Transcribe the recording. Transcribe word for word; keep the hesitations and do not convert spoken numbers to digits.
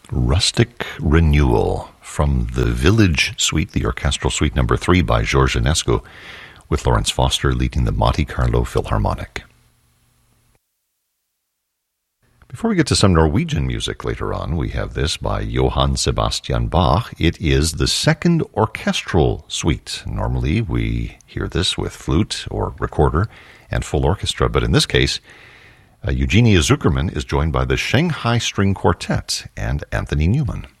Rustic Renewal from the Village Suite, the orchestral suite number three by George Enescu, with Lawrence Foster leading the Monte Carlo Philharmonic. Before we get to some Norwegian music later on, we have this by Johann Sebastian Bach. It is the second orchestral suite. Normally we hear this with flute or recorder and full orchestra, but in this case, uh, Eugenia Zuckerman is joined by the Shanghai String Quartet and Anthony Newman.